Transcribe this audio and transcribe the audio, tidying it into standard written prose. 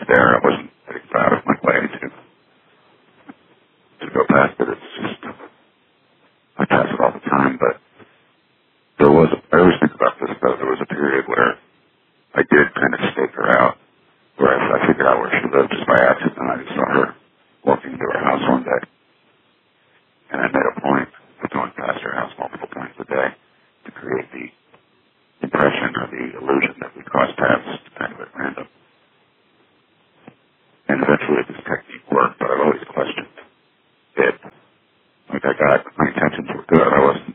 there. I wasn't getting out of my way to go past it. It's just, I pass it all the time, but I always think about this, though. There was a period where I did kind of stake her out, where I figured out where she lived just by accident. I just saw her walking into her house one day, and I made a point of going past her house multiple times a day to create the impression or the illusion that we crossed paths kind of at random. And eventually this technique worked, but I've always questioned it. Like my intentions were good. I wasn't